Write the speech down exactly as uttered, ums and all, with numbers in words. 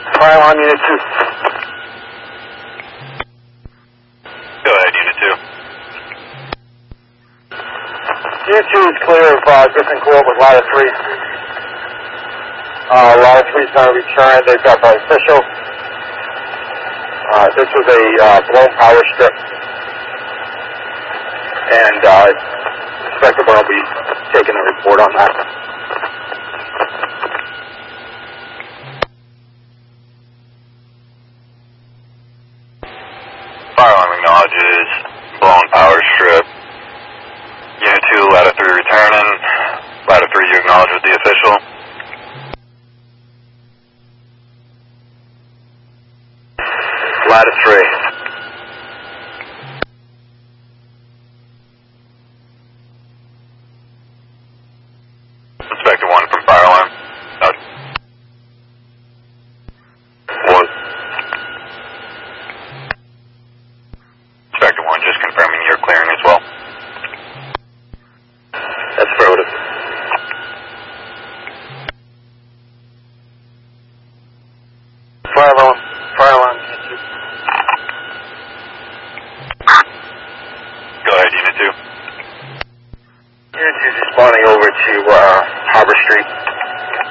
Fire alarm unit two. Go ahead, unit two. Unit two is clear of uh, distant with ladder three. Uh, ladder three is going to return. They've got the official. Uh, this was a uh, blown power strip. And uh, Inspector will be taking a report on that. Fire alarm acknowledges blown power strip. Unit two, ladder three returning. Ladder three, you acknowledge with the official. Ladder three. Inspector one from fire alarm. No. One. Inspector one, just confirming you're clearing as well. That's affirmative. Fire alarm. Fire alarm. Go ahead, unit two. Unit two is responding over to uh, Harbor Street.